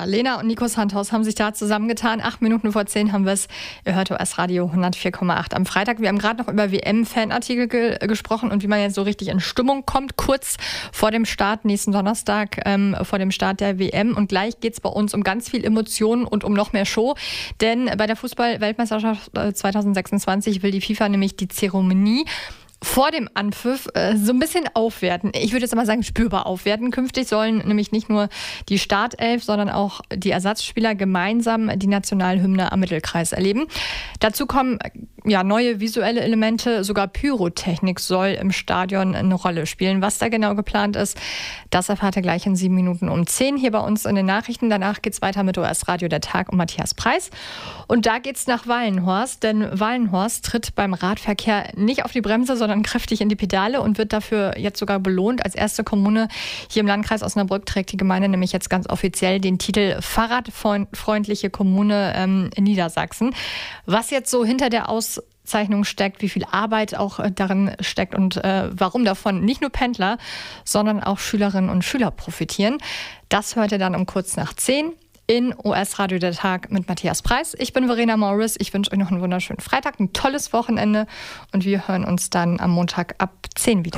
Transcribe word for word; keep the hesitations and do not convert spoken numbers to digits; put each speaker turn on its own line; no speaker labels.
Ja, Lena und Nico Santos haben sich da zusammengetan. Acht Minuten vor zehn haben wir es. Ihr hört O S Radio hundertvier Komma acht am Freitag. Wir haben gerade noch über W M-Fanartikel ge gesprochen und wie man jetzt so richtig in Stimmung kommt, kurz vor dem Start, nächsten Donnerstag, ähm, vor dem Start der W M. Und gleich geht es bei uns um ganz viel Emotionen und um noch mehr Show. Denn bei der Fußball-Weltmeisterschaft zweitausendsechsundzwanzig will die FIFA nämlich die Zeremonie vor dem Anpfiff äh, so ein bisschen aufwerten. Ich würde jetzt mal sagen, spürbar aufwerten. Künftig sollen nämlich nicht nur die Startelf, sondern auch die Ersatzspieler gemeinsam die Nationalhymne am Mittelkreis erleben. Dazu kommen ja neue visuelle Elemente, sogar Pyrotechnik soll im Stadion eine Rolle spielen. Was da genau geplant ist, das erfahrt ihr gleich in sieben Minuten um zehn hier bei uns in den Nachrichten. Danach geht es weiter mit O S Radio der Tag und Matthias Preis. Und da geht es nach Wallenhorst, denn Wallenhorst tritt beim Radverkehr nicht auf die Bremse, sondern kräftig in die Pedale und wird dafür jetzt sogar belohnt. Als erste Kommune hier im Landkreis Osnabrück trägt die Gemeinde nämlich jetzt ganz offiziell den Titel Fahrradfreundliche Kommune ähm, in Niedersachsen. Was jetzt so hinter der Auszeichnung steckt, wie viel Arbeit auch äh, darin steckt und äh, warum davon nicht nur Pendler, sondern auch Schülerinnen und Schüler profitieren, das hört ihr dann um kurz nach zehn. In O S Radio der Tag mit Matthias Preis. Ich bin Verena Morris. Ich wünsche euch noch einen wunderschönen Freitag, ein tolles Wochenende und wir hören uns dann am Montag ab zehn wieder.